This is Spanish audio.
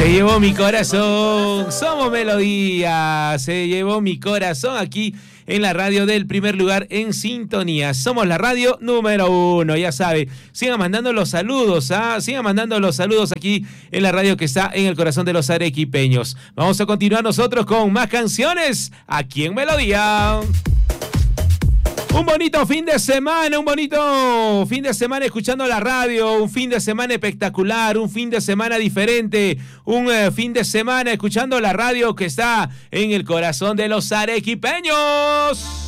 Se llevó mi corazón, somos Melodía, se llevó mi corazón aquí en la radio del primer lugar en sintonía. Somos la radio número 1, ya sabe. Sigan mandando los saludos, sigan mandando los saludos aquí en la radio que está en el corazón de los arequipeños. Vamos a continuar nosotros con más canciones aquí en Melodía. Un bonito fin de semana escuchando la radio, un fin de semana espectacular, un fin de semana diferente, un fin de semana escuchando la radio que está en el corazón de los arequipeños.